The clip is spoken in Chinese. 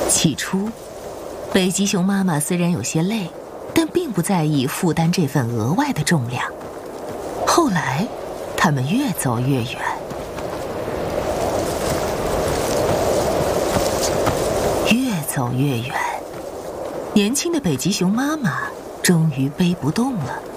起初，北极熊妈妈虽然有些累，但并不在意负担这份额外的重量。后来，他们越走越远，越走越远，年轻的北极熊妈妈终于背不动了。